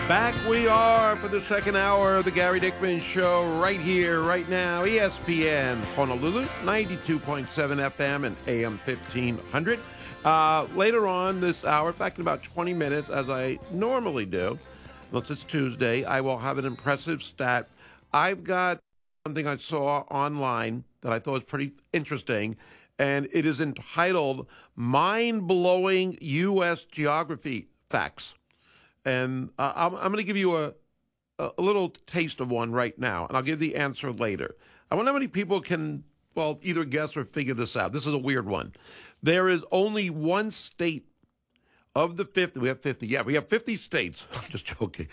Back we are for the second hour of the Gary Dickman Show right here, right now. ESPN Honolulu, 92.7 FM and AM 1500. Later on this hour, in fact, in about 20 minutes, as I normally do, unless it's Tuesday, I will have an impressive stat. I've got something I saw online that I thought was pretty interesting, and it is entitled Mind-Blowing U.S. Geography Facts. And I'm going to give you a little taste of one right now, and I'll give the answer later. I wonder how many people can, well, either guess or figure this out. This is a weird one. There is only one state of the 50. We have 50. Yeah, we have 50 states. I'm just joking.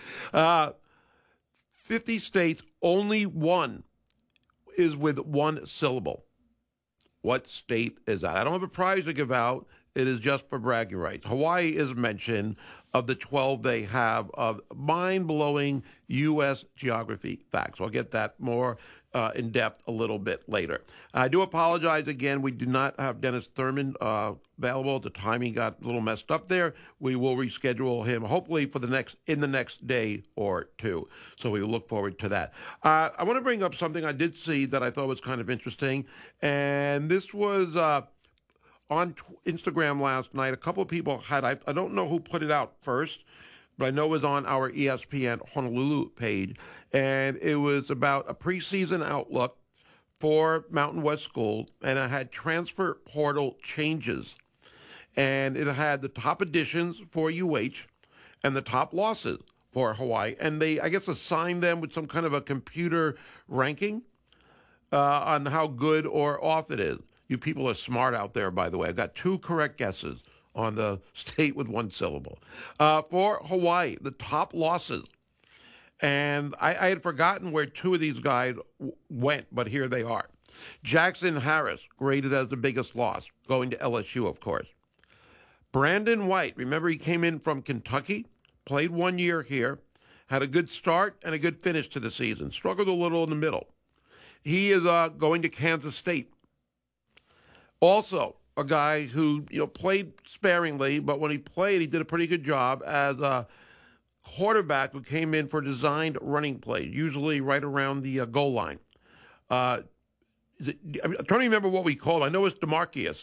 50 states, only one is with one syllable. What state is that? I don't have a prize to give out. It is just for bragging rights. Hawaii is mentioned of the 12 they have of mind-blowing U.S. geography facts. I'll get that more in depth a little bit later. I do apologize again. We do not have Dennis Thurman available. The timing got a little messed up there. We will reschedule him hopefully for in the next day or two. So we look forward to that. I want to bring up something I did see that I thought was kind of interesting, and this was on Instagram last night. A couple of people had, I don't know who put it out first, but I know it was on our ESPN Honolulu page, and it was about a preseason outlook for Mountain West School, and it had transfer portal changes. And it had the top additions for UH and the top losses for Hawaii. And they, I guess, assigned them with some kind of a computer ranking on how good or off it is. You people are smart out there, by the way. I got two correct guesses on the state with one syllable. For Hawaii, the top losses. And I had forgotten where two of these guys went, but here they are. Jackson Harris, graded as the biggest loss, going to LSU, of course. Brandon White, remember he came in from Kentucky, played 1 year here, had a good start and a good finish to the season, struggled a little in the middle. He is going to Kansas State. Also, a guy who played sparingly, but when he played, he did a pretty good job as a quarterback who came in for designed running plays, usually right around the goal line. I'm trying to remember what we called. I know it's Demarcus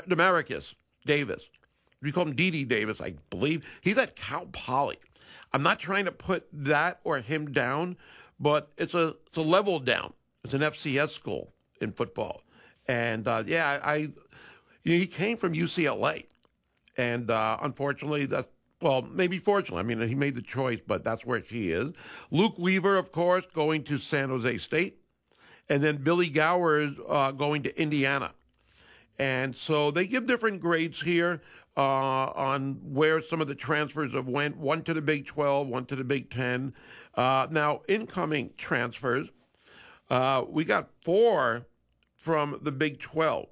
Davis. We call him D.D. Davis, I believe. He's at Cal Poly. I'm not trying to put that or him down, but it's a level down. It's an FCS school in football. And, he came from UCLA. And unfortunately, maybe fortunately. I mean, he made the choice, but that's where he is. Luke Weaver, of course, going to San Jose State. And then Billy Gowers going to Indiana. And so they give different grades here on where some of the transfers have went. One to the Big 12, one to the Big 10. Now, incoming transfers, we got 4 from the Big 12,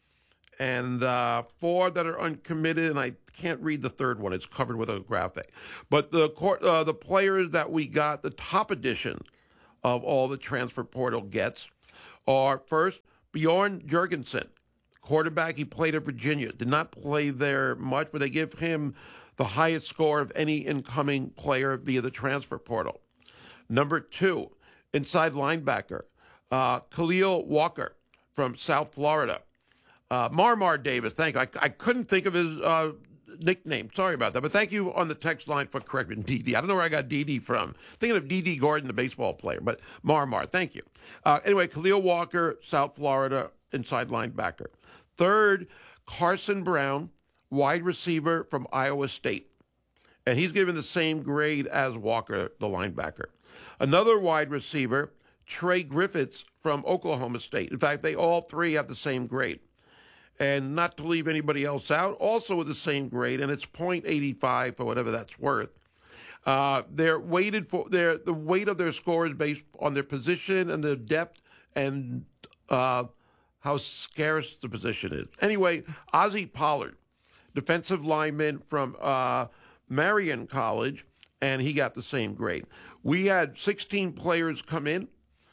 and 4 that are uncommitted, and I can't read the third one. It's covered with a graphic. But the players that we got, the top edition of all the transfer portal gets, are first, Bjorn Jurgensen, quarterback. He played at Virginia. Did not play there much, but they give him the highest score of any incoming player via the transfer portal. Number 2, inside linebacker, Khalil Walker from South Florida. Marmar Davis, thank you. I couldn't think of his nickname. Sorry about that. But thank you on the text line for correcting DD. I don't know where I got DD from. Thinking of D.D. Gordon, the baseball player, but Marmar, thank you. Anyway, Khalil Walker, South Florida, inside linebacker. Third, Carson Brown, wide receiver from Iowa State. And he's given the same grade as Walker, the linebacker. Another wide receiver, Trey Griffiths from Oklahoma State. In fact, they all 3 have the same grade. And not to leave anybody else out, also with the same grade, and it's .85 for whatever that's worth. They're weighted for the weight of their score is based on their position and the depth and how scarce the position is. Anyway, Ozzie Pollard, defensive lineman from Marion College, and he got the same grade. We had 16 players come in.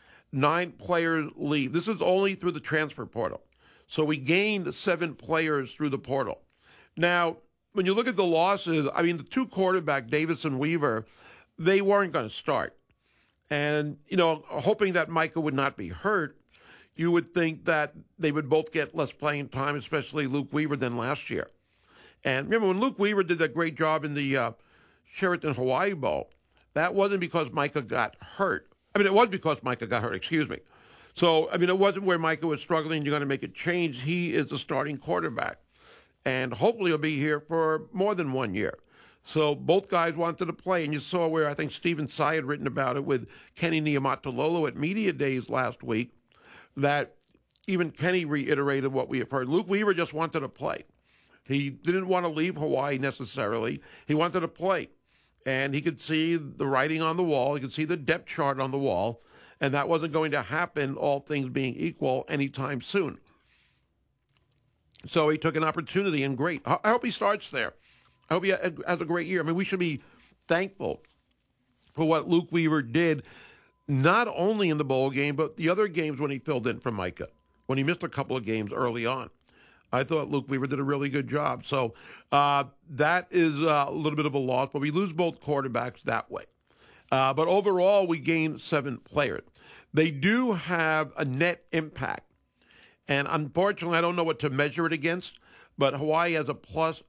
9 players leave. This is only through the transfer portal. So we gained 7 players through the portal. Now, when you look at the losses, I mean, the 2 quarterback, Davis and Weaver, they weren't going to start. And, hoping that Micah would not be hurt, you would think that they would both get less playing time, especially Luke Weaver, than last year. And remember, when Luke Weaver did that great job in the Sheraton Hawaii Bowl, that wasn't because Micah got hurt. I mean, it was because Micah got hurt, excuse me. So, I mean, it wasn't where Micah was struggling, you're going to make a change. He is the starting quarterback. And hopefully he'll be here for more than 1 year. So both guys wanted to play. And you saw where I think Stephen Tsai had written about it with Kenny Niumatalolo at Media Days last week, that even Kenny reiterated what we have heard. Luke Weaver just wanted to play. He didn't want to leave Hawaii necessarily. He wanted to play. And he could see the writing on the wall. He could see the depth chart on the wall. And that wasn't going to happen, all things being equal, anytime soon. So he took an opportunity, and great. I hope he starts there. I hope he has a great year. I mean, we should be thankful for what Luke Weaver did, not only in the bowl game, but the other games when he filled in for Micah, when he missed a couple of games early on. I thought Luke Weaver did a really good job. So that is a little bit of a loss, but we lose both quarterbacks that way. But overall, we gain 7 players. They do have a net impact. And unfortunately, I don't know what to measure it against, but Hawaii has a plus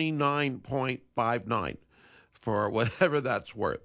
29.59 for whatever that's worth.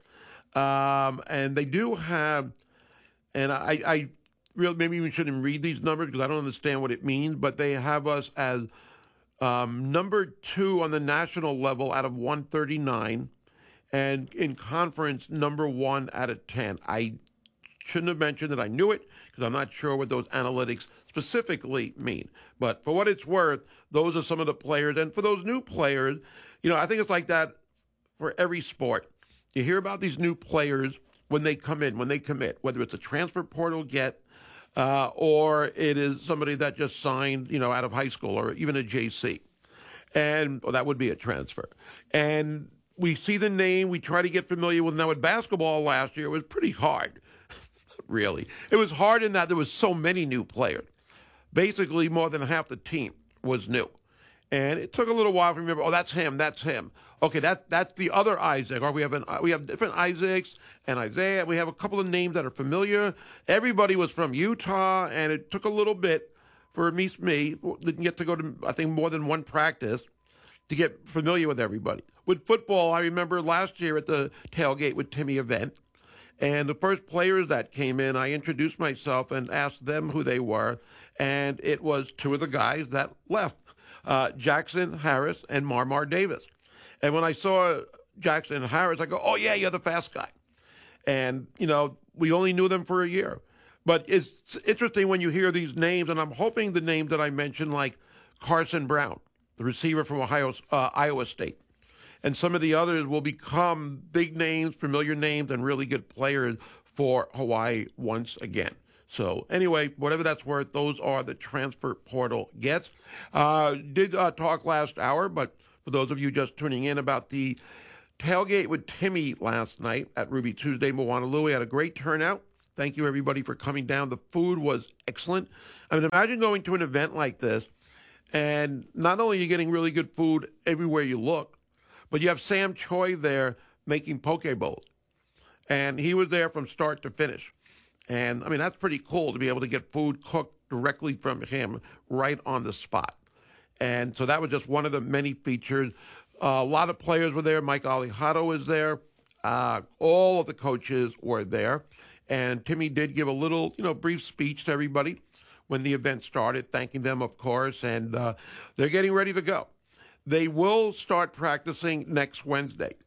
And they do have, and I really maybe we shouldn't read these numbers because I don't understand what it means, but they have us as number 2 on the national level out of 139, and in conference, number 1 out of 10. I shouldn't have mentioned that I knew it because I'm not sure what those analytics specifically mean. But for what it's worth, those are some of the players. And for those new players, I think it's like that for every sport. You hear about these new players when they come in, when they commit, whether it's a transfer portal get or it is somebody that just signed, out of high school or even a JC. And that would be a transfer. And we see the name, we try to get familiar with. Now, with basketball last year, it was pretty hard, really. It was hard in that there was so many new players. Basically, more than half the team was new. And it took a little while to remember, that's him. Okay, that's the other Isaac. Or we have different Isaacs and Isaiah. We have a couple of names that are familiar. Everybody was from Utah, and it took a little bit for me. Didn't get to go to, I think, more than one practice to get familiar with everybody. With football, I remember last year at the Tailgate with Timmy event, and the first players that came in, I introduced myself and asked them who they were, and it was 2 of the guys that left, Jackson Harris and Marmar Davis. And when I saw Jackson Harris, I go, oh, yeah, you're the fast guy. And, we only knew them for a year. But it's interesting when you hear these names, and I'm hoping the names that I mentioned, like Carson Brown, the receiver from Iowa State, and some of the others will become big names, familiar names, and really good players for Hawaii once again. So anyway, whatever that's worth, those are the transfer portal gets. Did talk last hour, but for those of you just tuning in, about the tailgate with Timmy last night at Ruby Tuesday, Moanalua. We had a great turnout. Thank you, everybody, for coming down. The food was excellent. I mean, imagine going to an event like this, and not only are you getting really good food everywhere you look, but you have Sam Choi there making poke bowls. And he was there from start to finish. And, I mean, that's pretty cool to be able to get food cooked directly from him right on the spot. And so that was just one of the many features. A lot of players were there. Mike Alejado was there. All of the coaches were there. And Timmy did give a little, brief speech to everybody when the event started, thanking them, of course. And they're getting ready to go. They will start practicing next Wednesday.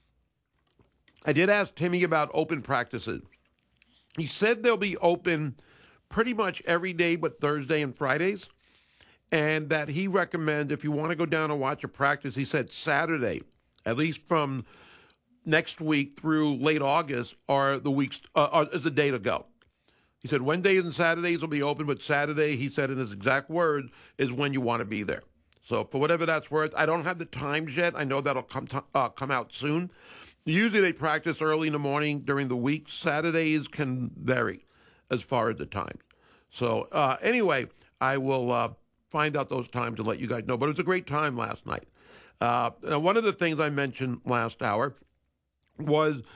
I did ask Timmy about open practices. He said they'll be open pretty much every day but Thursday and Fridays, and that he recommends if you want to go down and watch a practice, he said Saturday, at least from next week through late August, are the weeks is the day to go. He said Wednesdays and Saturdays will be open, but Saturday, he said in his exact words, is when you want to be there. So for whatever that's worth, I don't have the times yet. I know that'll come out soon. Usually they practice early in the morning during the week. Saturdays can vary as far as the time. So anyway, I will find out those times and let you guys know. But it was a great time last night. Now one of the things I mentioned last hour was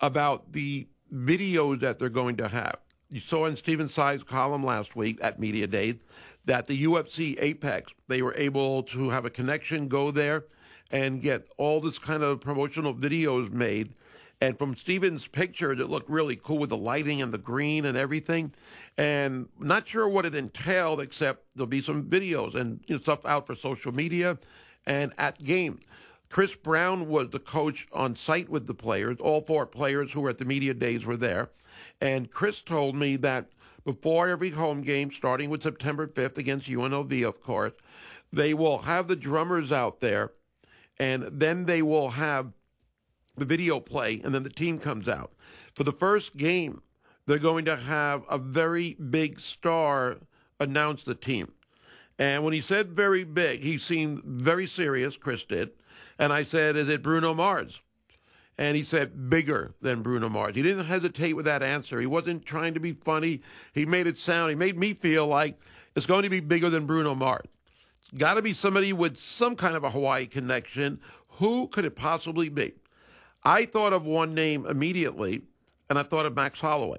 about the videos that they're going to have. You saw in Stephen Tsai's column last week at Media Days that the UFC Apex, they were able to have a connection, go there, and get all this kind of promotional videos made. And from Stephen's pictures, it looked really cool with the lighting and the green and everything. And not sure what it entailed, except there'll be some videos and stuff out for social media and at games. Chris Brown was the coach on site with the players. All 4 players who were at the media days were there. And Chris told me that before every home game, starting with September 5th against UNLV, of course, they will have the drummers out there, and then they will have the video play, and then the team comes out. For the first game, they're going to have a very big star announce the team. And when he said very big, he seemed very serious, Chris did. And I said, is it Bruno Mars? And he said, bigger than Bruno Mars. He didn't hesitate with that answer. He wasn't trying to be funny. He made me feel like it's going to be bigger than Bruno Mars. It's got to be somebody with some kind of a Hawaii connection. Who could it possibly be? I thought of one name immediately, and I thought of Max Holloway.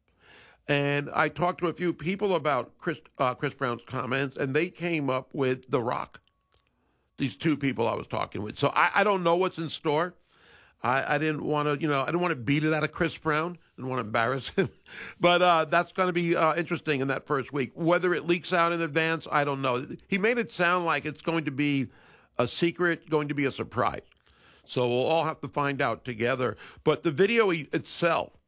And I talked to a few people about Chris Brown's comments, and they came up with The Rock. These 2 people I was talking with. So I don't know what's in store. I didn't want to, I didn't want to beat it out of Chris Brown. Didn't want to embarrass him. But that's going to be interesting in that first week. Whether it leaks out in advance, I don't know. He made it sound like it's going to be a secret, going to be a surprise. So we'll all have to find out together. But the video itself,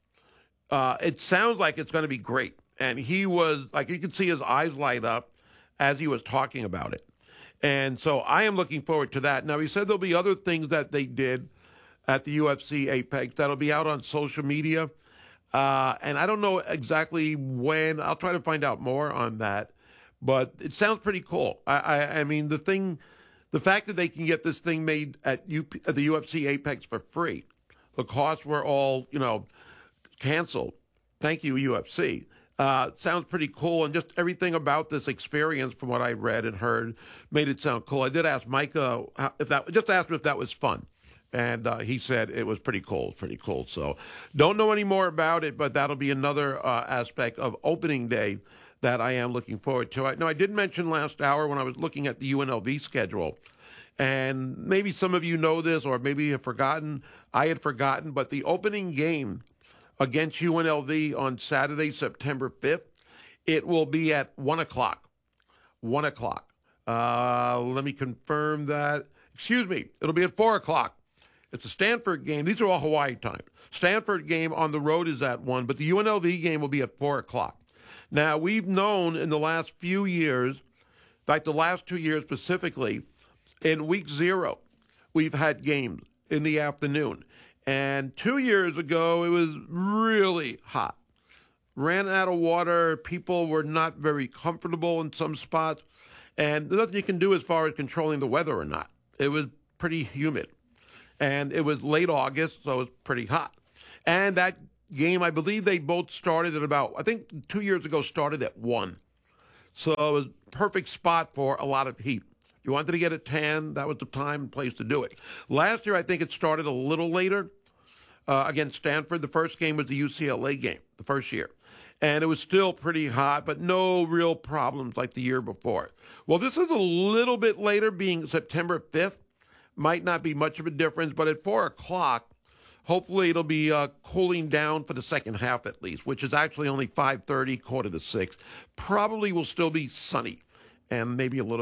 it sounds like it's going to be great. And he was, like, you could see his eyes light up as he was talking about it. And so I am looking forward to that. Now, he said there'll be other things that they did at the UFC Apex that'll be out on social media. And I don't know exactly when. I'll try to find out more on that. But it sounds pretty cool. I mean, the fact that they can get this thing made at the UFC Apex for free, the costs were all, canceled. Thank you, UFC. Sounds pretty cool, and just everything about this experience, from what I read and heard, made it sound cool. I did ask Micah asked him if that was fun, and he said it was pretty cool. So, don't know any more about it, but that'll be another aspect of opening day that I am looking forward to. I did mention last hour when I was looking at the UNLV schedule, and maybe some of you know this, or maybe you have forgotten. I had forgotten, but the opening game against UNLV on Saturday, September 5th, it will be at 1 o'clock. 1 o'clock. Let me confirm that. Excuse me. It'll be at 4 o'clock. It's a Stanford game. These are all Hawaii time. Stanford game on the road is at 1, but the UNLV game will be at 4 o'clock. Now, we've known in the last few years, in fact, the last 2 years specifically, in week 0, we've had games in the afternoon. And 2 years ago, it was really hot. Ran out of water. People were not very comfortable in some spots. And there's nothing you can do as far as controlling the weather or not. It was pretty humid. And it was late August, so it was pretty hot. And that game, I believe they both started at about, I think 2 years ago, started at 1. So it was a perfect spot for a lot of heat. If you wanted to get a tan, that was the time and place to do it. Last year, I think it started a little later against Stanford. The first game was the UCLA game, the first year. And it was still pretty hot, but no real problems like the year before. Well, this is a little bit later, being September 5th. Might not be much of a difference, but at 4 o'clock, hopefully it'll be cooling down for the second half at least, which is actually only 5:30, 5:45. Probably will still be sunny and maybe a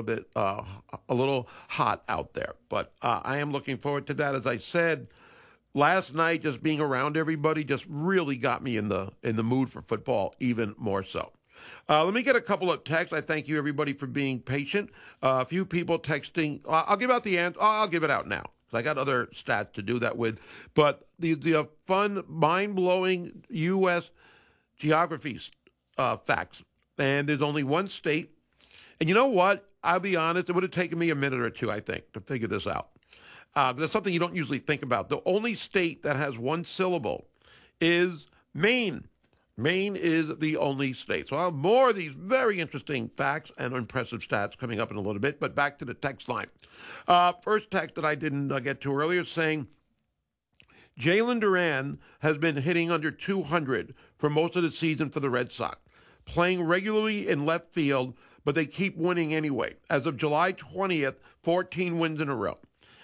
little hot out there. But I am looking forward to that. As I said, last night, just being around everybody just really got me in the mood for football even more so. Let me get a couple of texts. I thank you, everybody, for being patient. A few people texting. I'll give out the answer. I'll give it out now. I got other stats to do that with. But the fun, mind-blowing U.S. geography facts. And there's only one state. And you know what? I'll be honest. It would have taken me a minute or two, I think, to figure this out. That's something you don't usually think about. The only state that has one syllable is Maine. Maine is the only state. So I'll have more of these very interesting facts and impressive stats coming up in a little bit, but back to the text line. First text that I didn't get to earlier saying, Jalen Duran has been hitting under 200 for most of the season for the Red Sox, playing regularly in left field, but they keep winning anyway. As of July 20th, 14 wins in a row.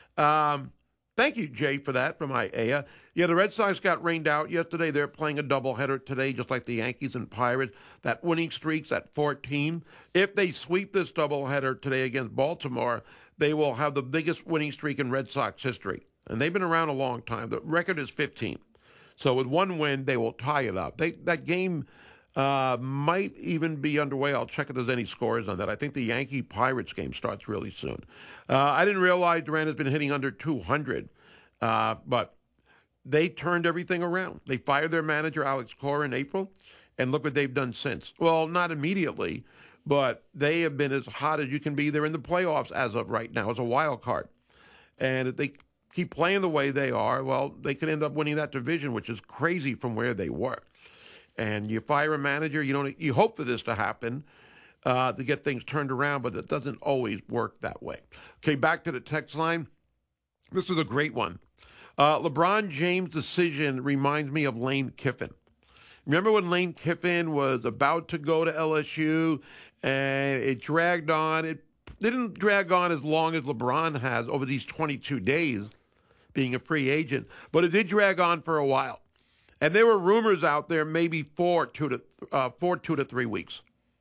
Thank you, Jay, for that from IAEA. Yeah, the Red Sox got rained out yesterday. They're playing a doubleheader today, just like the Yankees and Pirates. That winning streak's at 14. If they sweep this doubleheader today against Baltimore, they will have the biggest winning streak in Red Sox history. And they've been around a long time. The record is 15. So with one win, they will tie it up. That game might even be underway. I'll check if there's any scores on that. I think the Yankee-Pirates game starts really soon. I didn't realize Durant has been hitting under 200, but they turned everything around. They fired their manager, Alex Cora, in April, and look what they've done since. Well, not immediately, but they have been as hot as you can be. They're in the playoffs as of right now as a wild card. And if they keep playing the way they are, well, they could end up winning that division, which is crazy from where they were. And you fire a manager, you hope for this to happen to get things turned around, but it doesn't always work that way. Okay, back to the text line. This is a great one. LeBron James' decision reminds me of Lane Kiffin. Remember when Lane Kiffin was about to go to LSU and it dragged on? It didn't drag on as long as LeBron has over these 22 days being a free agent, but it did drag on for a while. And there were rumors out there maybe for 2 to 3 weeks.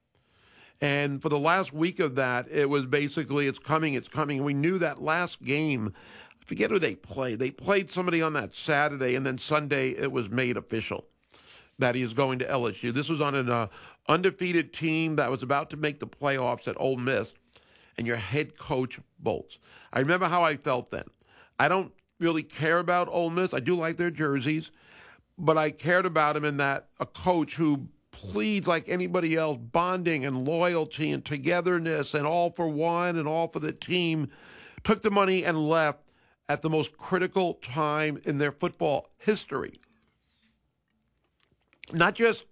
And for the last week of that, it was basically, it's coming. And we knew that last game, I forget who they played. They played somebody on that Saturday, and then Sunday it was made official that he is going to LSU. This was on an undefeated team that was about to make the playoffs at Ole Miss, and your head coach bolts. I remember how I felt then. I don't really care about Ole Miss. I do like their jerseys, but I cared about him in that a coach who pleads like anybody else, bonding and loyalty and togetherness and all for one and all for the team, took the money and left at the most critical time in their football history. Not just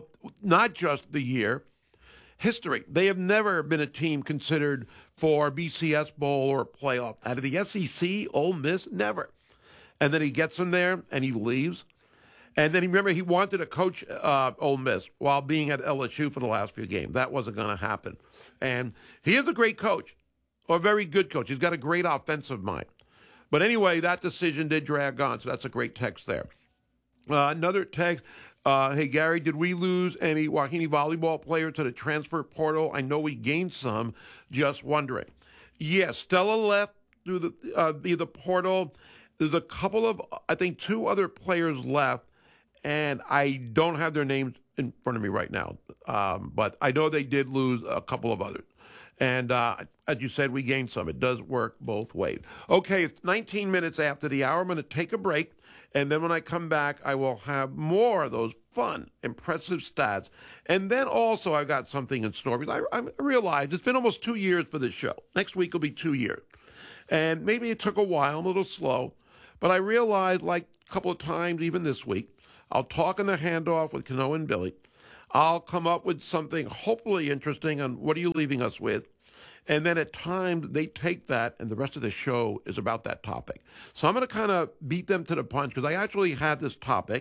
the year, history. They have never been a team considered for BCS Bowl or playoff. Out of the SEC, Ole Miss, never. And then he gets them there and he leaves. And then he wanted to coach Ole Miss while being at LSU for the last few games. That wasn't going to happen. And he is a great coach, or a very good coach. He's got a great offensive mind. But anyway, that decision did drag on, so that's a great text there. Another text, hey, Gary, did we lose any Wahine volleyball player to the transfer portal? I know we gained some, just wondering. Yes, Stella left through the portal. There's a couple of, I think 2 other players left, and I don't have their names in front of me right now. But I know they did lose a couple of others. And as you said, we gained some. It does work both ways. Okay, it's 19 minutes after the hour. I'm going to take a break. And then when I come back, I will have more of those fun, impressive stats. And then also I got something in store. Because I realized it's been almost 2 years for this show. Next week will be 2 years. And maybe it took a while, I'm a little slow. But I realized, like a couple of times, even this week, I'll talk in the handoff with Kano and Billy. I'll come up with something hopefully interesting on what are you leaving us with. And then at times they take that and the rest of the show is about that topic. So I'm going to kind of beat them to the punch because I actually had this topic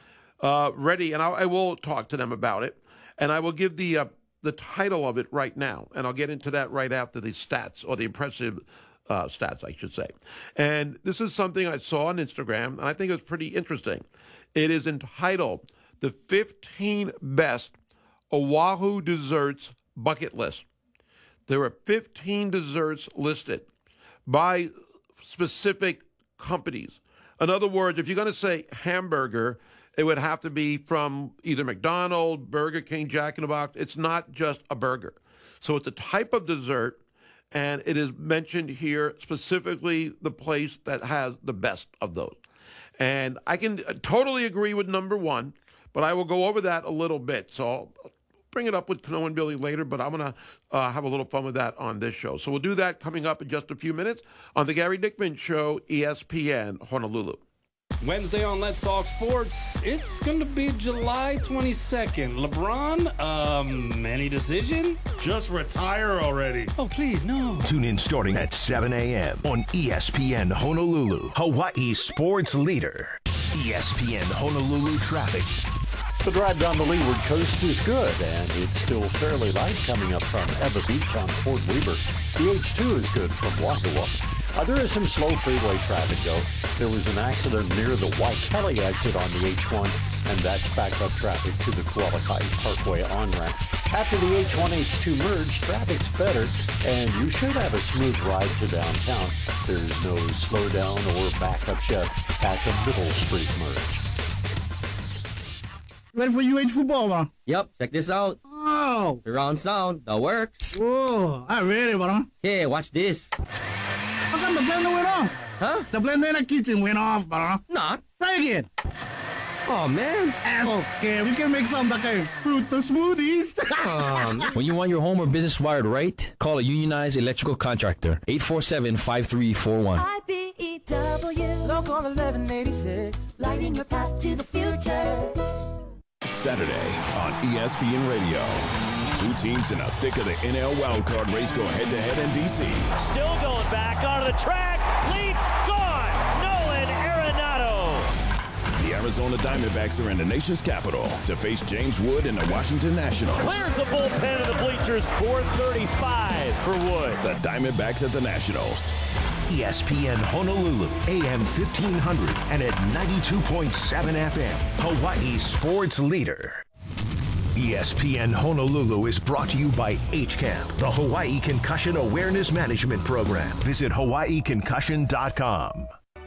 ready and I will talk to them about it. And I will give the title of it right now. And I'll get into that right after the stats or the impressive stats, I should say. And this is something I saw on Instagram and I think it's pretty interesting. It is entitled The 15 Best Oahu Desserts Bucket List. There are 15 desserts listed by specific companies. In other words, if you're going to say hamburger, it would have to be from either McDonald's, Burger King, Jack in the Box. It's not just a burger. So it's a type of dessert, and it is mentioned here specifically the place that has the best of those. And I can totally agree with number one, but I will go over that a little bit. So I'll bring it up with Kano and Billy later, but I'm going to have a little fun with that on this show. So we'll do that coming up in just a few minutes on the Gary Dickman Show, ESPN Honolulu. Wednesday on Let's Talk Sports, it's going to be July 22nd. LeBron, any decision? Just retire already. Oh, please, no. Tune in starting at 7 a.m. on ESPN Honolulu, Hawaii's sports leader. ESPN Honolulu traffic. The drive down the leeward coast is good, and it's still fairly light coming up from Ewa Beach on Port Weber. The H2 is good from Wahiawa. There is some slow freeway traffic, though. There was an accident near the Waikele exit on the H1, and that's backed up traffic to the Kualakai Parkway on-ramp. After the H1, H2 merge, traffic's better, and you should have a smooth ride to downtown. There's no slowdown or backups yet at the Middle Street merge. Ready for UH football, man? Yep, check this out. Oh. Surround sound, that works. Whoa, I'm ready, bro. Hey, watch this. How come the blender went off? Huh? The blender in the kitchen went off, bro. Not. Try again. Oh, man. Okay, we can make some that can fruit the smoothies. When you want your home or business wired right, call a unionized electrical contractor. 847-5341. IBEW. Local 1186. Lighting your path to the future. Saturday on ESPN Radio. Two teams in the thick of the NL wildcard race go head-to-head in D.C. Still going back onto the track. Leaps gone. Nolan Arenado. The Arizona Diamondbacks are in the nation's capital to face James Wood and the Washington Nationals. Clears the bullpen of the bleachers. 435 for Wood. The Diamondbacks at the Nationals. ESPN Honolulu, AM 1500 and at 92.7 FM, Hawaii's sports leader. ESPN Honolulu is brought to you by HCAMP, the Hawaii Concussion Awareness Management Program. Visit hawaiiconcussion.com.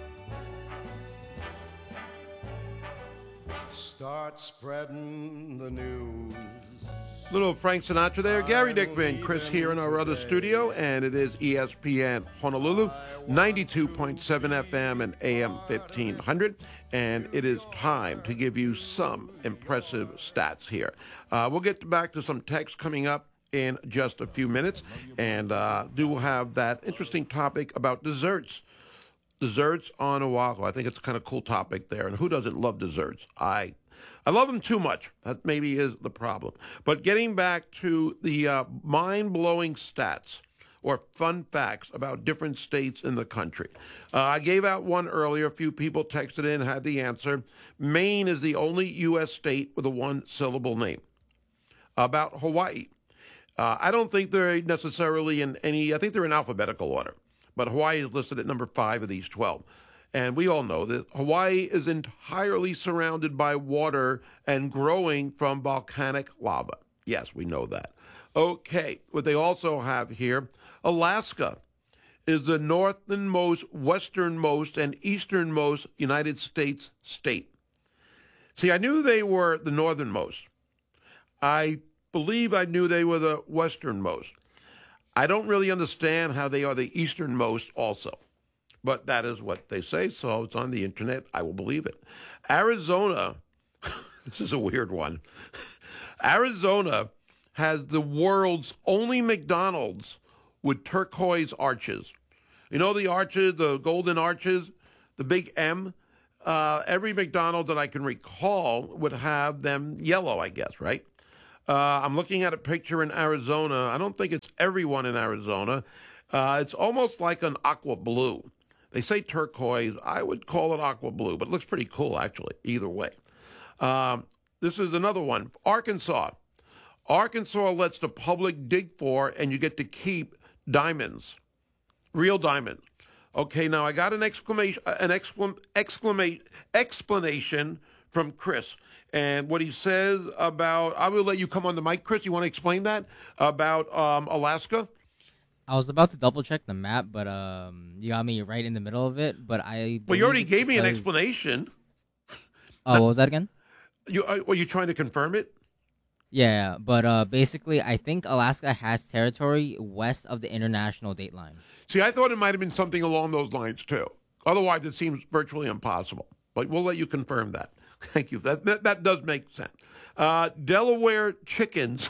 Start spreading the news. Little Frank Sinatra there. Gary Dickman, Chris here in our other studio, and it is ESPN Honolulu, 92.7 FM and AM 1500, and it is time to give you some impressive stats here. We'll get back to some text coming up in just a few minutes, and do have that interesting topic about desserts. Desserts on Oahu. I think it's a kind of cool topic there, and who doesn't love desserts? I love them too much. That maybe is the problem. But getting back to the mind-blowing stats or fun facts about different states in the country. I gave out one earlier. A few people texted in, had the answer. Maine is the only U.S. state with a one-syllable name. About Hawaii. I don't think they're necessarily in any, I think they're in alphabetical order. But Hawaii is listed at number 5 of these 12. And we all know that Hawaii is entirely surrounded by water and growing from volcanic lava. Yes, we know that. Okay, what they also have here, Alaska is the northernmost, westernmost, and easternmost United States state. See, I knew they were the northernmost. I believe I knew they were the westernmost. I don't really understand how they are the easternmost also. But that is what they say, so it's on the internet. I will believe it. Arizona, this is a weird one. Arizona has the world's only McDonald's with turquoise arches. You know the arches, the golden arches, the big M? Every McDonald's that I can recall would have them yellow, I guess, right? I'm looking at a picture in Arizona. I don't think it's everyone in Arizona. It's almost like an aqua blue. They say turquoise. I would call it aqua blue, but it looks pretty cool, actually, either way. This is another one. Arkansas. Arkansas lets the public dig for, and you get to keep diamonds, real diamonds. Okay, now I got an explanation from Chris. And what he says about, I will let you come on the mic, Chris. You want to explain that about Alaska? I was about to double check the map, but you got me right in the middle of it. But well, you already gave me an explanation. Oh, what was that again? Were you trying to confirm it? Yeah, but basically, I think Alaska has territory west of the international date line. See, I thought it might have been something along those lines too. Otherwise, it seems virtually impossible. But we'll let you confirm that. Thank you. That does make sense. Delaware chickens.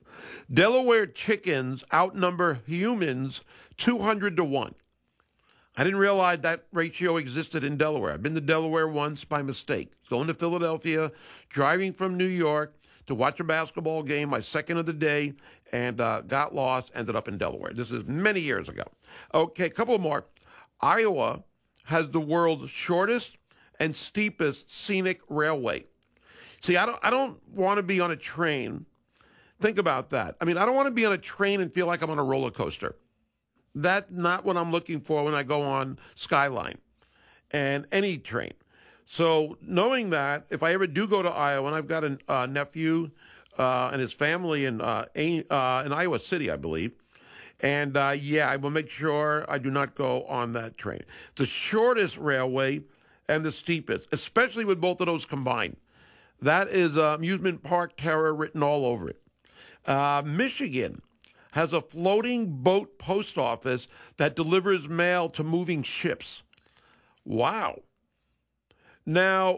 Delaware chickens outnumber humans 200 to 1. I didn't realize that ratio existed in Delaware. I've been to Delaware once by mistake. Going to Philadelphia, driving from New York to watch a basketball game, my second of the day, and got lost, ended up in Delaware. This is many years ago. Okay, a couple more. Iowa has the world's shortest and steepest scenic railway. See, I don't want to be on a train. Think about that. I mean, I don't want to be on a train and feel like I'm on a roller coaster. That's not what I'm looking for when I go on Skyline and any train. So knowing that, if I ever do go to Iowa, and I've got a nephew and his family in Iowa City, I believe, and I will make sure I do not go on that train. The shortest railway and the steepest, especially with both of those combined. That is amusement park terror written all over it. Michigan has a floating boat post office that delivers mail to moving ships. Wow. Now,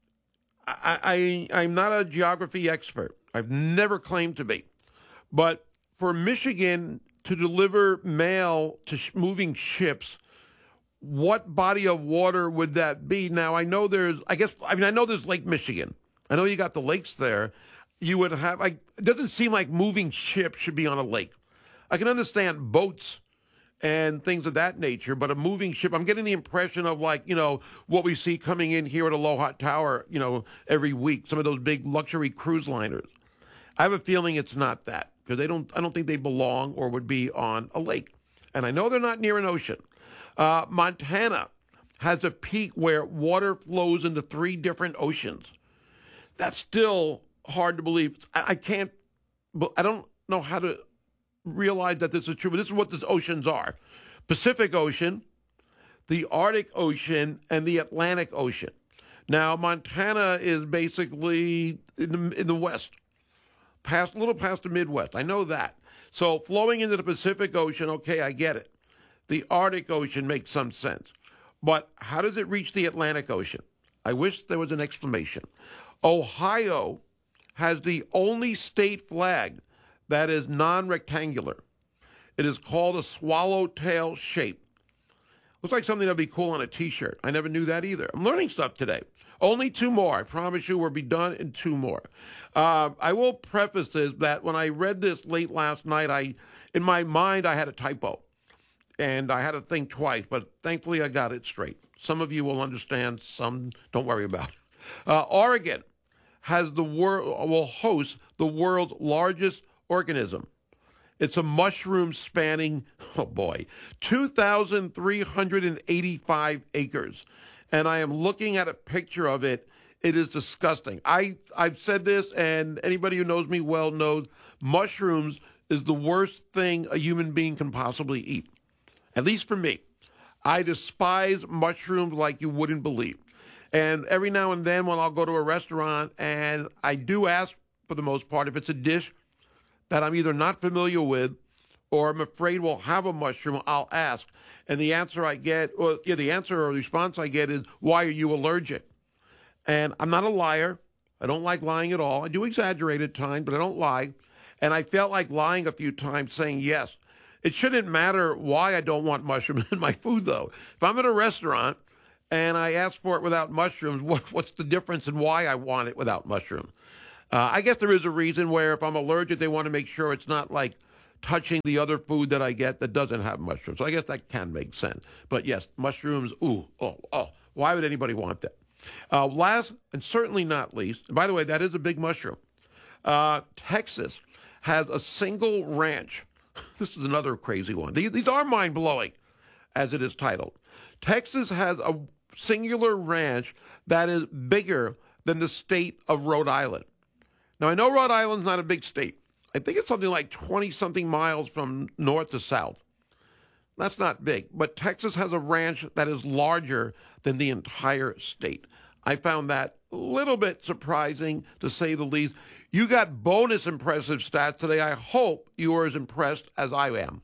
I'm not a geography expert. I've never claimed to be. But for Michigan to deliver mail to moving ships, what body of water would that be? Now, I know there's Lake Michigan. I know you got the lakes there. You would have, it doesn't seem like moving ships should be on a lake. I can understand boats and things of that nature, but a moving ship, I'm getting the impression of what we see coming in here at Aloha Tower, every week, some of those big luxury cruise liners. I have a feeling it's not that, because I don't think they belong or would be on a lake. And I know they're not near an ocean. Montana has a peak where water flows into 3 different oceans. That's still hard to believe. I don't know how to realize that this is true, but this is what these oceans are. Pacific Ocean, the Arctic Ocean, and the Atlantic Ocean. Now, Montana is basically in the west, a little past the Midwest. I know that. So flowing into the Pacific Ocean, okay, I get it. The Arctic Ocean makes some sense. But how does it reach the Atlantic Ocean? I wish there was an explanation. Ohio has the only state flag that is non-rectangular. It is called a swallowtail shape. Looks like something that would be cool on a T-shirt. I never knew that either. I'm learning stuff today. Only 2 more. I promise you we'll be done in 2 more. I will preface this that when I read this late last night, in my mind, I had a typo. And I had to think twice, but thankfully I got it straight. Some of you will understand, some don't worry about it. Oregon will host the world's largest organism. It's a mushroom spanning, 2,385 acres. And I am looking at a picture of it. It is disgusting. I've said this, and anybody who knows me well knows mushrooms is the worst thing a human being can possibly eat, at least for me. I despise mushrooms like you wouldn't believe. And every now and then when I'll go to a restaurant, and I do ask, for the most part, if it's a dish that I'm either not familiar with or I'm afraid will have a mushroom, I'll ask. And the answer I get, the response I get is, why are you allergic? And I'm not a liar. I don't like lying at all. I do exaggerate at times, but I don't lie. And I felt like lying a few times, saying yes. It shouldn't matter why I don't want mushrooms in my food, though. If I'm at a restaurant and I ask for it without mushrooms, what's the difference in why I want it without mushrooms? I guess there is a reason where if I'm allergic, they want to make sure it's not like touching the other food that I get that doesn't have mushrooms. So I guess that can make sense. But yes, mushrooms, why would anybody want that? Last and certainly not least, by the way, that is a big mushroom. Texas has a single ranch. This is another crazy one. These are mind-blowing, as it is titled. Texas has a singular ranch that is bigger than the state of Rhode Island. Now, I know Rhode Island's not a big state. I think it's something like 20-something miles from north to south. That's not big. But Texas has a ranch that is larger than the entire state. I found that a little bit surprising, to say the least. You got bonus impressive stats today. I hope you are as impressed as I am.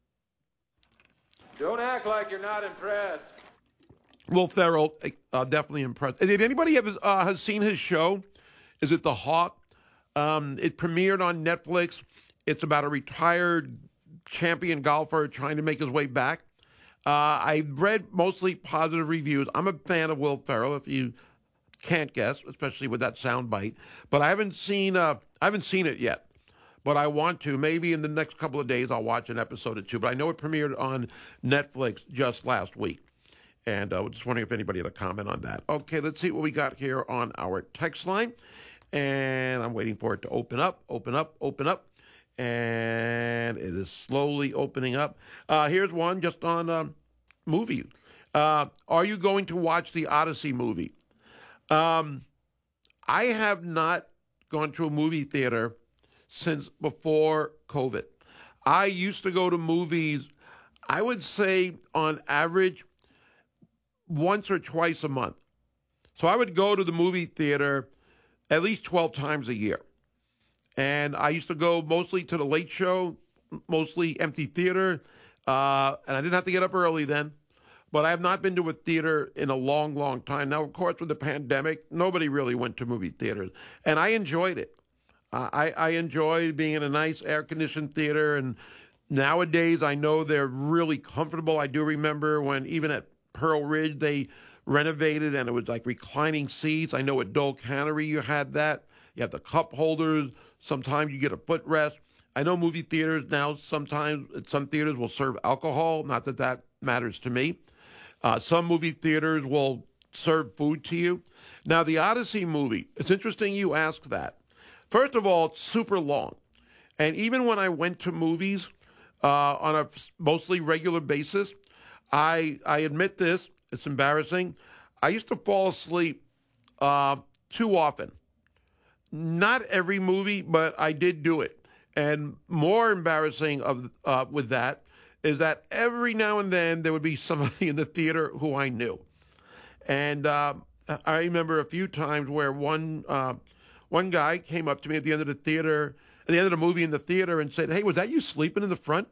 Don't act like you're not impressed. Will Ferrell, definitely impressed. Did anybody has seen his show? Is it The Hawk? It premiered on Netflix. It's about a retired champion golfer trying to make his way back. I read mostly positive reviews. I'm a fan of Will Ferrell, if you can't guess, especially with that soundbite. But I haven't seen it yet. But I want to. Maybe in the next couple of days I'll watch an episode or two. But I know it premiered on Netflix just last week. And I was just wondering if anybody had a comment on that. Okay, let's see what we got here on our text line. And I'm waiting for it to open up. And it is slowly opening up. Here's one just on movies. Are you going to watch the Odyssey movie? I have not gone to a movie theater since before COVID. I used to go to movies, I would say on average, once or twice a month. So I would go to the movie theater at least 12 times a year. And I used to go mostly to the late show, mostly empty theater. And I didn't have to get up early then. But I have not been to a theater in a long, long time. Now, of course, with the pandemic, nobody really went to movie theaters. And I enjoyed it. I enjoyed being in a nice air-conditioned theater. And nowadays, I know they're really comfortable. I do remember when even at Pearl Ridge, they renovated and it was like reclining seats. I know at Dole Cannery, you had that. You have the cup holders. Sometimes you get a footrest. I know movie theaters now, sometimes some theaters will serve alcohol. Not that that matters to me. Some movie theaters will serve food to you. Now, the Odyssey movie, it's interesting you ask that. First of all, it's super long. And even when I went to movies on a mostly regular basis, I admit this, it's embarrassing. I used to fall asleep too often. Not every movie, but I did do it. And more embarrassing with that is that every now and then there would be somebody in the theater who I knew. And I remember a few times where one guy came up to me at the end of the theater, at the end of the movie in the theater and said, "Hey, was that you sleeping in the front?"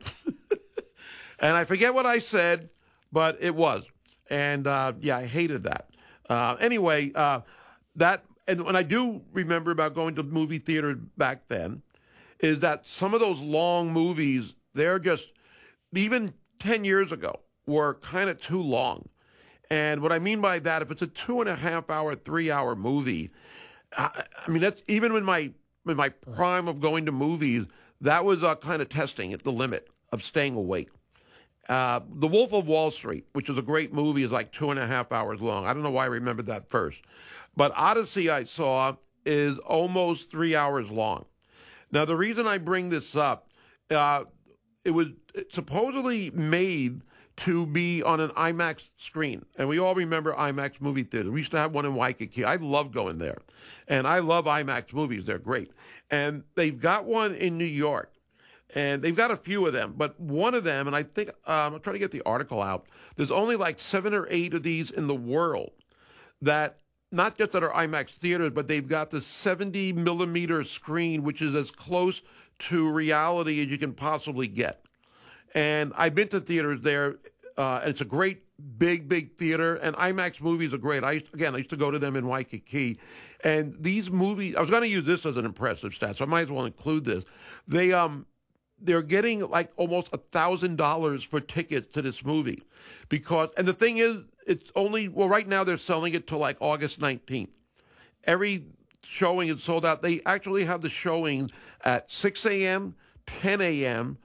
And I forget what I said, but it was. And yeah, I hated that. Anyway, that, and when I do remember about going to movie theater back then, is that some of those long movies, they're just, even 10 years ago, were kind of too long. And what I mean by that, if it's a 2.5 hour, 3 hour movie, I mean, that's even in my prime of going to movies, that was kind of testing at the limit of staying awake. The Wolf of Wall Street, which is a great movie, is like 2.5 hours long. I don't know why I remembered that first. But Odyssey, I saw, is almost 3 hours long. Now, the reason I bring this up, it was supposedly made to be on an IMAX screen. And we all remember IMAX movie theater. We used to have one in Waikiki. I love going there. And I love IMAX movies. They're great. And they've got one in New York. And they've got a few of them. But one of them, and I think, I'm trying to get the article out, there's only like 7 or 8 of these in the world that, not just that are IMAX theaters, but they've got the 70 millimeter screen, which is as close to reality as you can possibly get. And I've been to theaters there. And it's a great, big theater. And IMAX movies are great. I used to go to them in Waikiki. And these movies, I was going to use this as an impressive stat, so I might as well include this. They're getting like almost $1,000 for tickets to this movie. And the thing is, it's only, well, right now they're selling it till like August 19th. Every showing is sold out. They actually have the showings at 6 a.m., 10 a.m.,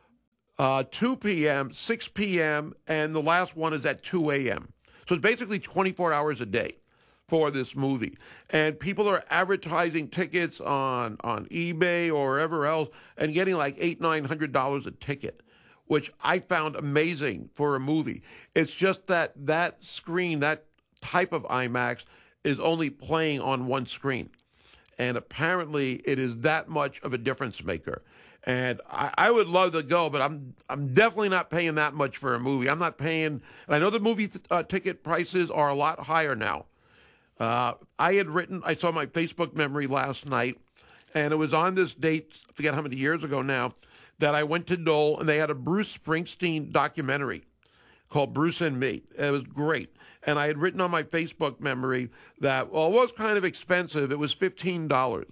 2 p.m., 6 p.m., and the last one is at 2 a.m. So it's basically 24 hours a day for this movie. And people are advertising tickets on eBay or wherever else and getting like $800-900 a ticket, which I found amazing for a movie. It's just that screen, that type of IMAX, is only playing on one screen. And apparently it is that much of a difference maker. And I would love to go, but I'm definitely not paying that much for a movie. I'm not paying, and I know the movie ticket prices are a lot higher now. I saw my Facebook memory last night, and it was on this date, I forget how many years ago now, that I went to Dole, and they had a Bruce Springsteen documentary called Bruce and Me. It was great. And I had written on my Facebook memory that, well, it was kind of expensive. It was $15.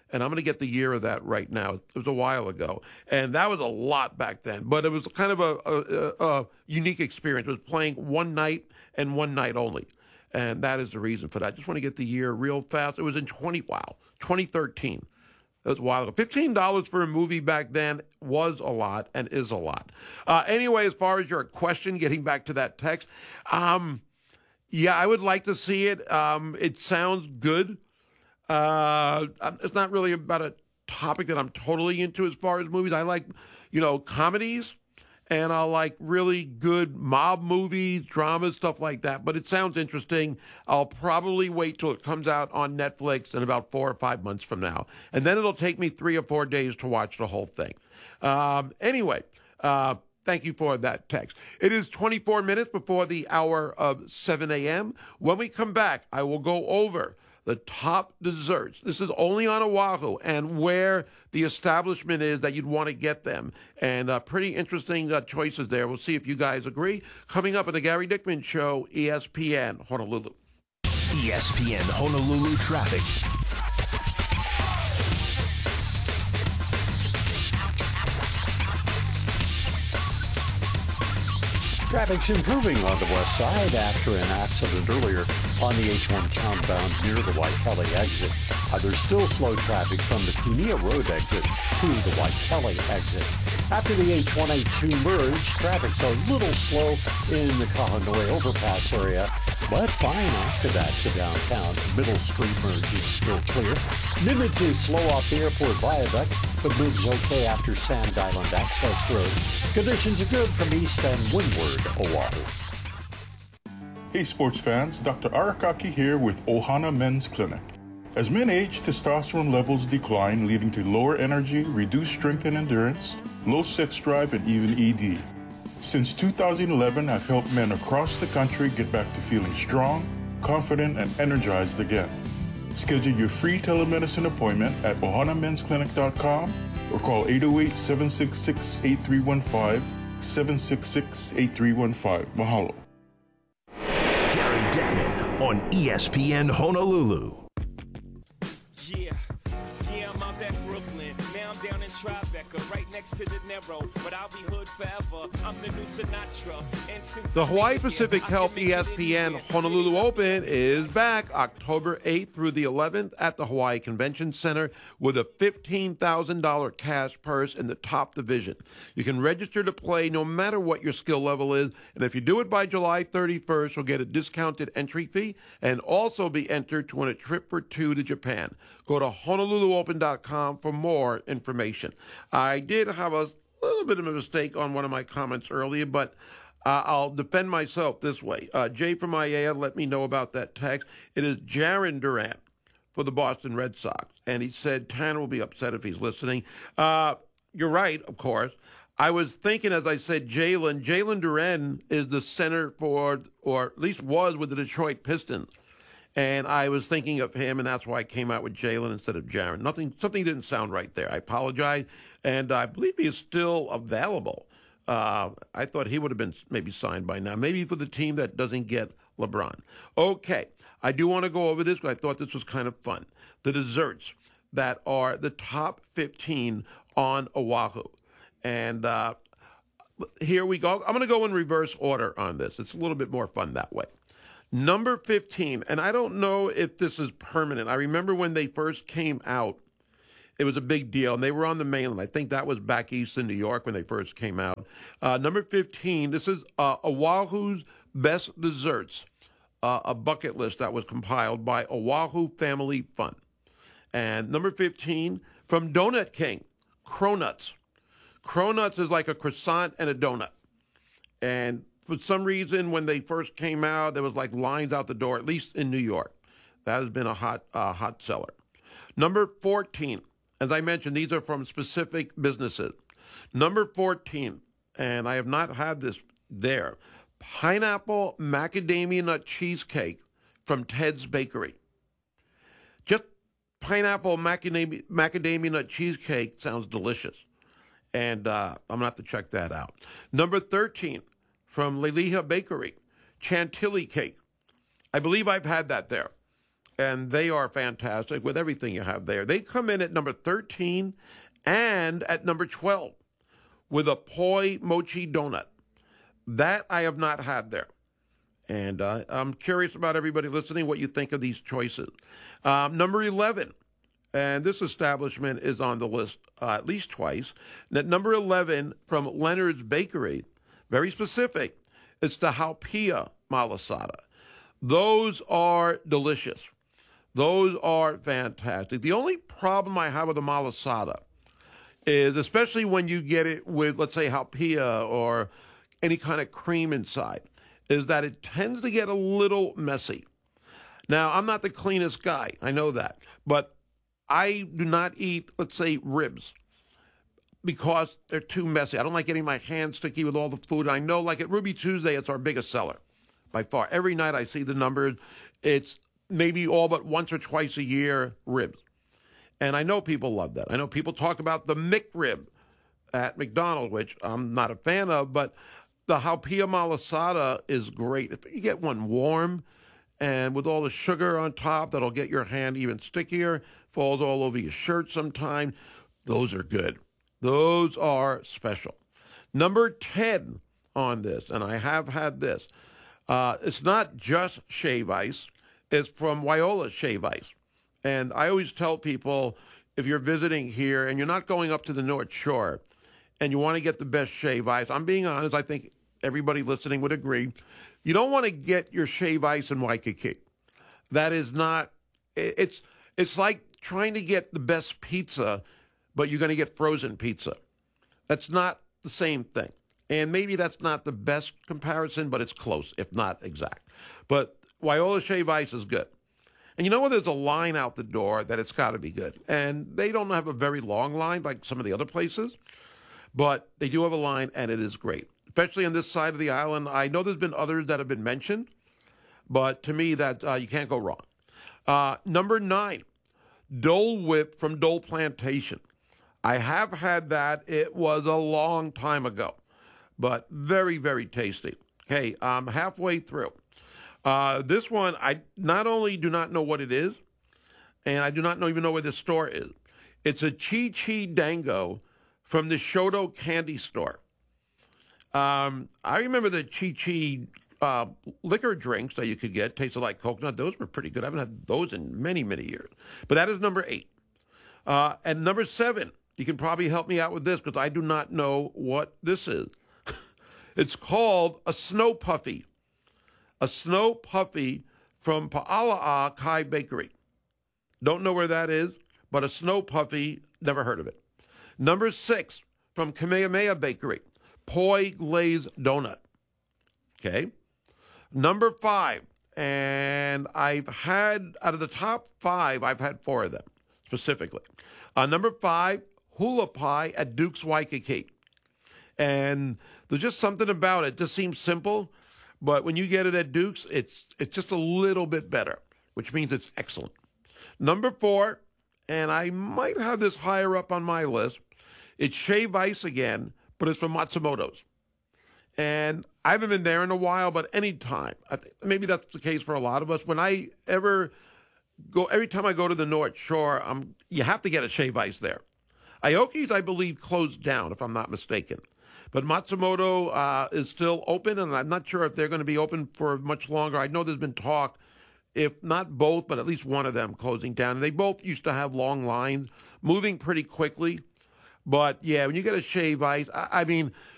And I'm going to get the year of that right now. It was a while ago. And that was a lot back then. But it was kind of a unique experience. It was playing one night and one night only. And that is the reason for that. I just want to get the year real fast. It was in 2013. That was a while ago. $15 for a movie back then was a lot and is a lot. Anyway, as far as your question, getting back to that text, yeah, I would like to see it. It sounds good. It's not really about a topic that I'm totally into as far as movies. I like, comedies, and I like really good mob movies, dramas, stuff like that. But it sounds interesting. I'll probably wait till it comes out on Netflix in about 4 or 5 months from now. And then it'll take me 3 or 4 days to watch the whole thing. Anyway, thank you for that text. It is 24 minutes before the hour of 7 a.m. When we come back, I will go over the top desserts. This is only on Oahu, and where the establishment is that you'd want to get them. And pretty interesting choices there. We'll see if you guys agree. Coming up on the Gary Dickman Show, ESPN Honolulu. ESPN Honolulu traffic. Traffic's improving on the west side after an accident earlier on the H1 townbound near the Waikele exit. There's still slow traffic from the Kunia Road exit to the Waikele exit. After the H182 merge, traffic's a little slow in the Kahanoi overpass area, but fine after that to downtown. Middle Street merge is still clear. Nimitz is slow off the airport viaduct, but moves okay after Sand Island Access Road. Conditions are good from east and windward Oahu. Hey sports fans, Dr. Arakaki here with Ohana Men's Clinic. As men age, testosterone levels decline, leading to lower energy, reduced strength and endurance, low sex drive, and even ED. Since 2011, I've helped men across the country get back to feeling strong, confident, and energized again. Schedule your free telemedicine appointment at ohanamensclinic.com or call 808-766-8315, 766-8315. Mahalo. Gary Dickman on ESPN Honolulu. Yeah, I'm out at Brooklyn. Now I'm down in Tribeca, right next to De Niro. But I'll be hood forever. I'm the new Sinatra. And since The Hawaii Pacific Health ESPN Honolulu Open is back October 8th through the 11th at the Hawaii Convention Center with a $15,000 cash purse in the top division. You can register to play no matter what your skill level is, and if you do it by July 31st, you'll get a discounted entry fee and also be entered to win a trip for 2 to Japan. Go to HonoluluOpen.com for more information. I did have a little bit of a mistake on one of my comments earlier, but I'll defend myself this way. Jay from IAEA let me know about that text. It is Jarren Duran for the Boston Red Sox, and he said Tanner will be upset if he's listening. You're right, of course. I was thinking, as I said, Jalen Duran is the center for, or at least was with the Detroit Pistons. And I was thinking of him, and that's why I came out with Jalen instead of Jarren. Something didn't sound right there. I apologize. And I believe he is still available. I thought he would have been maybe signed by now, maybe for the team that doesn't get LeBron. Okay, I do want to go over this because I thought this was kind of fun. The desserts that are the top 15 on Oahu. And here we go. I'm going to go in reverse order on this. It's a little bit more fun that way. Number 15, and I don't know if this is permanent. I remember when they first came out, it was a big deal, and they were on the mainland. I think that was back east in New York when they first came out. Number 15, this is Oahu's Best Desserts, a bucket list that was compiled by Oahu Family Fun. And number 15, from Donut King, Cronuts. Cronuts is like a croissant and a donut. And for some reason, when they first came out, there was like lines out the door, at least in New York. That has been a hot seller. Number 14, as I mentioned, these are from specific businesses. Number 14, and I have not had this there, pineapple macadamia nut cheesecake from Ted's Bakery. Just pineapple macadamia nut cheesecake sounds delicious. And I'm going to have to check that out. Number 13, from Leliha Bakery, chantilly cake. I believe I've had that there. and they are fantastic with everything you have there. They come in at number 13 and at number 12 with a poi mochi donut. That I have not had there. And I'm curious about everybody listening, what you think of these choices. Number 11, and this establishment is on the list at least twice. At number 11 from Leonard's Bakery, very specific, it's the Haupia malasada. Those are delicious. Those are fantastic. The only problem I have with the malasada is, especially when you get it with, let's say, Haupia or any kind of cream inside, is that it tends to get a little messy. Now, I'm not the cleanest guy. I know that. But I do not eat, let's say, ribs because they're too messy. I don't like getting my hands sticky with all the food. I know, like at Ruby Tuesday, it's our biggest seller by far. Every night I see the numbers. It's maybe all but once or twice a year ribs. And I know people love that. I know people talk about the McRib at McDonald's, which I'm not a fan of, but the Haupia malasada is great. If you get one warm and with all the sugar on top, that'll get your hand even stickier, falls all over your shirt sometime. Those are good. Those are special. Number 10 on this, and I have had this. It's not just shave ice. It's from Wyola Shave Ice. And I always tell people, if you're visiting here and you're not going up to the North Shore and you want to get the best shave ice, I'm being honest, I think everybody listening would agree, you don't want to get your shave ice in Waikiki. That is not, it's like trying to get the best pizza, but you're going to get frozen pizza. That's not the same thing. And maybe that's not the best comparison, but it's close, if not exact. But Wyola Shave Ice is good. And you know when there's a line out the door that it's got to be good. And they don't have a very long line like some of the other places, but they do have a line, and it is great. Especially on this side of the island. I know there's been others that have been mentioned, but to me, that you can't go wrong. Number 9, Dole Whip from Dole Plantation. I have had that. It was a long time ago, but very, very tasty. Okay, I'm halfway through. This one, I not only do not know what it is, and I do not even know where the store is. It's a Chi Chi Dango from the Shoto Candy Store. I remember the Chi Chi liquor drinks that you could get, tasted like coconut. Those were pretty good. I haven't had those in many, many years. But that is number 8. And number 7, you can probably help me out with this because I do not know what this is. It's called a Snow Puffy. A Snow Puffy from Pa'ala'a Kai Bakery. Don't know where that is, but a Snow Puffy, never heard of it. Number 6, from Kamehameha Bakery, Poi Glazed Donut. Okay. Number 5, and I've had, out of the top 5, I've had 4 of them, specifically. Number 5, Hula Pie at Duke's Waikiki. And there's just something about it. It just seems simple. But when you get it at Duke's, it's just a little bit better, which means it's excellent. Number 4, and I might have this higher up on my list, it's Shave Ice again, but it's from Matsumoto's. And I haven't been there in a while, but anytime, I think maybe that's the case for a lot of us. When I every time I go to the North Shore, you have to get a Shave Ice there. Aoki's, I believe, closed down, if I'm not mistaken. But Matsumoto is still open, and I'm not sure if they're going to be open for much longer. I know there's been talk, if not both, but at least one of them closing down. And they both used to have long lines, moving pretty quickly. But, yeah, when you get a Shave Ice, I mean,